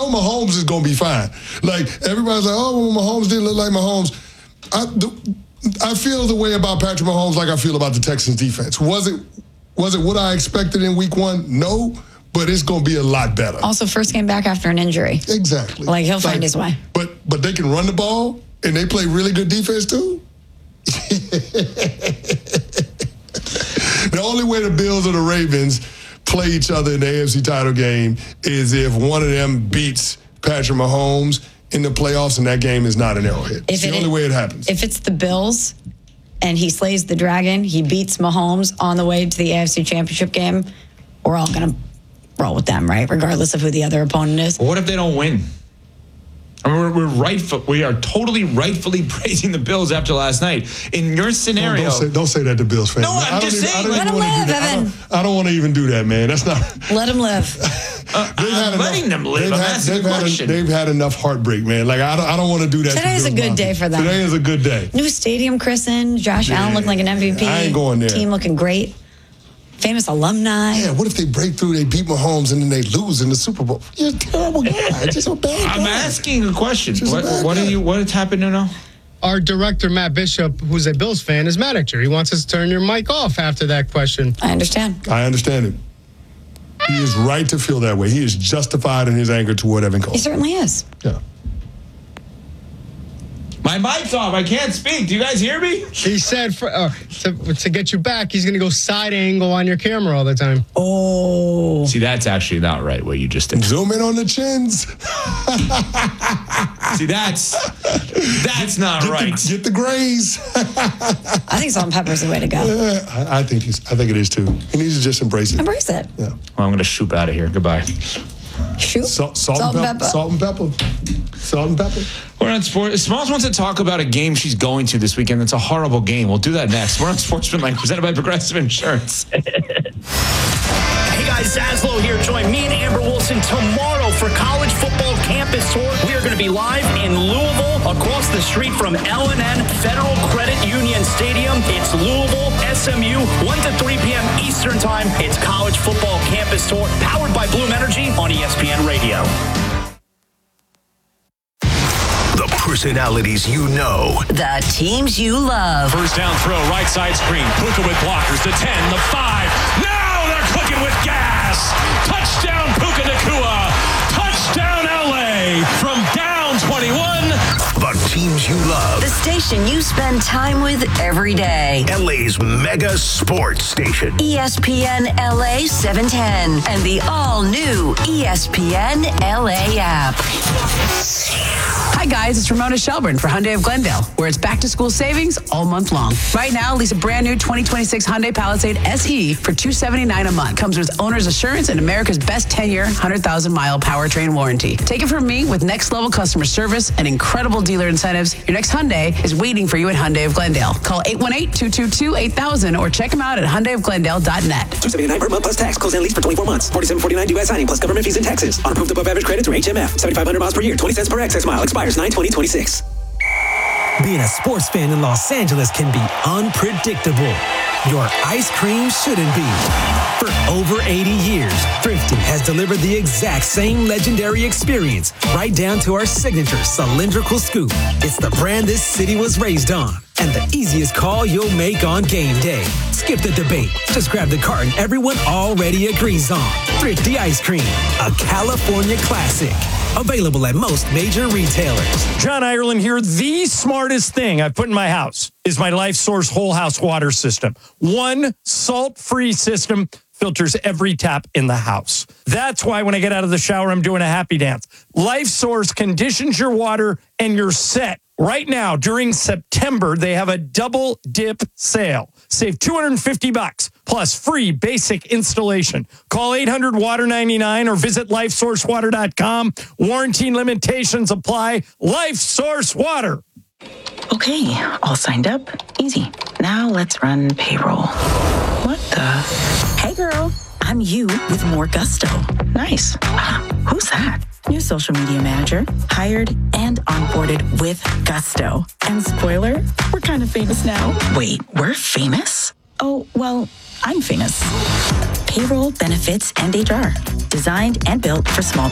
know Mahomes is going to be fine. Like, everybody's like, oh, well, Mahomes didn't look like Mahomes. I feel the way about Patrick Mahomes like I feel about the Texans defense. Was it what I expected in week 1? No, but it's going to be a lot better. Also, first game back after an injury. Exactly. Like, he'll find his way. But they can run the ball, and they play really good defense, too. The only way the Bills or the Ravens play each other in the AFC title game is if one of them beats Patrick Mahomes in the playoffs, and that game is not an Arrowhead. It's the only way it happens. If it's the Bills and he slays the dragon, he beats Mahomes on the way to the AFC Championship game, we're all going to roll with them, right? Regardless of who the other opponent is. Well, what if they don't win? I mean, we are totally rightfully praising the Bills after last night. In your scenario... Don't say that to Bills fans. No, I'm just saying. Let him live, Evan. I don't want to even do that, man. That's not... Let him live. I'm letting them live. I'm asking a question. They've had enough heartbreak, man. Like, I don't want to do that. Today is a good day for them. Today is a good day. New stadium christened. Josh Allen looked like an MVP. I ain't going there. Team looking great. Famous alumni. Yeah, what if they break through, they beat Mahomes, and then they lose in the Super Bowl? You're a terrible guy. Just a bad guy. I'm asking a question. What's happening now? Our director, Matt Bishop, who's a Bills fan, is mad at you. He wants us to turn your mic off after that question. I understand. I understand it. He is right to feel that way. He is justified in his anger toward Evan Cole. He certainly is. Yeah. My mic's off. I can't speak. Do you guys hear me? He said to get you back, he's going to go side angle on your camera all the time. Oh. See, that's actually not right, what you just did. Zoom in on the chins. See, that's not right. Get the grays. I think salt and pepper is the way to go. Yeah, I think it is, too. He needs to just embrace it. Embrace it. Yeah. Well, I'm going to shoot out of here. Goodbye. Shoot. Salt and pepper. Salt and pepper. Salt and pepper. We're on Sports. Smalls wants to talk about a game she's going to this weekend. That's a horrible game. We'll do that next. We're on Sportsmanlike, presented by Progressive Insurance. Hey guys, Zaslow here. Join me and Amber Wilson tomorrow for College Football Campus Tour. We are going to be live in Louisville, across the street from L&N Federal Credit Union Stadium. It's Louisville, SMU, 1 to 3 p.m. Eastern Time. It's College Football Campus Tour, powered by Bloom Energy on ESPN Radio. The personalities you know. The teams you love. First down throw, right side screen. Puka with blockers. The 10, the 5. Now they're cooking with gas. Touchdown Puka Nacua. Touchdown LA from down 21. The teams you love. The station you spend time with every day. LA's mega sports station. ESPN LA 710 and the all-new ESPN LA app. Hi guys, it's Ramona Shelburne for Hyundai of Glendale, where it's back to school savings all month long. Right now, lease a brand new 2026 Hyundai Palisade SE for $279 a month. Comes with owner's assurance and America's best 10-year, 100,000-mile powertrain warranty. Take it from me, with next level customer service and incredible dealer incentives, your next Hyundai is waiting for you at Hyundai of Glendale. Call 818-222-8000 or check them out at HyundaiofGlendale.net. $279 per month plus tax. Close and lease for 24 months. $47.49 due at signing plus government fees in Texas. On approved above average credit through HMF. 7,500 miles per year. 20 cents per excess mile. Expires 9/20/26. Being a sports fan in Los Angeles can be unpredictable. Your ice cream shouldn't be. For over 80 years, Thrifty has delivered the exact same legendary experience, right down to our signature cylindrical scoop. It's the brand this city was raised on, and the easiest call you'll make on game day. Skip the debate. Just grab the carton everyone already agrees on. Thrifty Ice Cream, a California classic. Available at most major retailers. John Ireland here. The smartest thing I've put in my house is my Life Source whole house water system. One salt-free system filters every tap in the house. That's why when I get out of the shower, I'm doing a happy dance. Life Source conditions your water and you're set. Right now, during September, they have a double dip sale. Save $250 plus free basic installation. Call 800-WATER-99 or visit LifeSourceWater.com. Warranty limitations apply. Life Source Water. Okay, all signed up. Easy. Now let's run payroll. What the? Hey, girl. I'm you with more gusto. Nice. Who's that? New social media manager, hired and onboarded with gusto. And spoiler, we're kind of famous now. Wait, we're famous? Oh, well, I'm famous. Payroll, benefits, and HR. Designed and built for small